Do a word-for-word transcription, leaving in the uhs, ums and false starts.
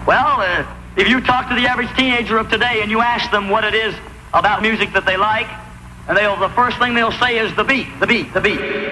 Well, uh, if you talk to the average teenager of today and you ask them what it is about music that they like, and they'll, the first thing they'll say is the beat, the beat, the beat.